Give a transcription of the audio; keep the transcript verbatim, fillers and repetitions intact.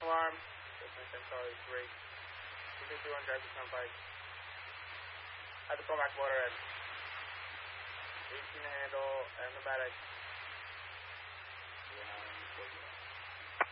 Alarm. Business info is three. two two two on drive to Turnpike. At the Comac motor end. eighteen handle and the medic.